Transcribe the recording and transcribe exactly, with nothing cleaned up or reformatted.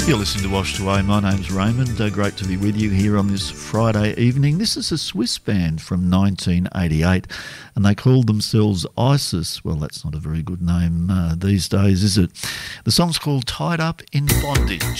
You're listening to Washed Away. My name's Raymond. Uh, great to be with you here on this Friday evening. This is a Swiss band from nineteen eighty-eight, and they called themselves ISIS. Well, that's not a very good name uh, these days, is it? The song's called Tied Up in Bondage.